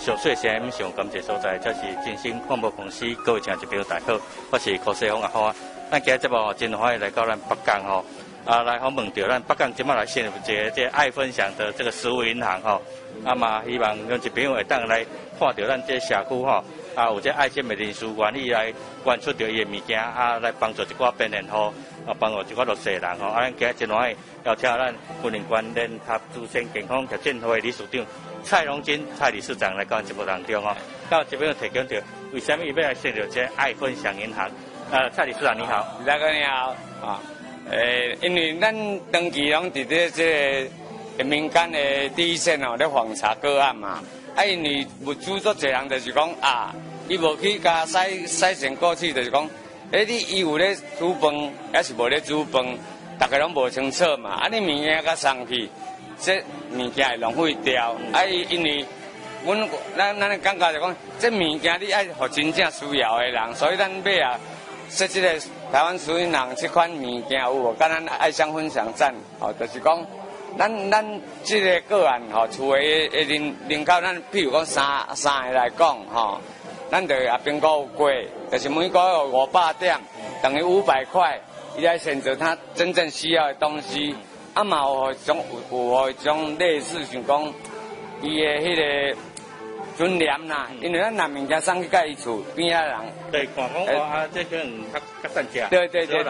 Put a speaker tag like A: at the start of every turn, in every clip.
A: 上细心、上感谢所在，这是真心广播公司各位听众朋友大家好，我是柯世峰阿花。咱今日节目真欢喜来到咱北港吼，来访问到咱北港即马来先有一个这爱分享的这个食物银行吼，嘛希望有一朋友会当来看到咱这社区吼，有这爱心的人士愿意来捐出着伊的物件，来帮助一寡病人吼，帮助一寡弱势人吼，咱今日真欢喜邀请咱军人关联合自身健康促进会理事长蔡荣金蔡理事长来到节目当中哦。到这边提供着为什么要来设立这爱分享银行？蔡理事长你好，
B: 大家你好啊。因为咱长期拢伫这个民间的第一线哦，咧访查个案嘛。因为物资做侪人就是讲伊无去甲洗身过去，就是讲，伊有咧煮饭，还是无咧煮饭，大家拢无清楚嘛。你物件甲送去，这物件会浪费掉。因为咱的感觉就讲，这物件你爱互真正需要的人，所以咱要设这个台湾食银行这款物件有无？甲咱爱乡分享站，就是讲，咱这个个案厝的人口，咱譬如讲三个来讲咱就也评估过，就是每个月500点，等于500块，伊来选择他真正需要的东西。嘛有种类似像讲，伊的迄个尊严啦，因为咱拿物件送去甲伊厝边仔人。
A: 对，看讲这可能较善食。
B: 对。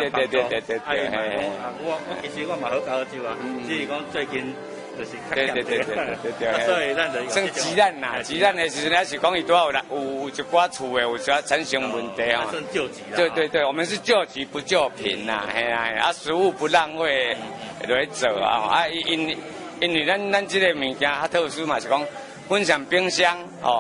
A: 我其实我嘛好搞酒啊，只是讲最近就是较
B: 对。
A: 所以咱就
B: 算鸡蛋啦，鸡蛋的时阵还是讲伊多有一寡厝的有些产生问题啊。
A: 算救急啦。
B: 对，我们是救急不救贫啦，食物不浪费来做因为咱这个物件较特殊嘛，是讲分享冰箱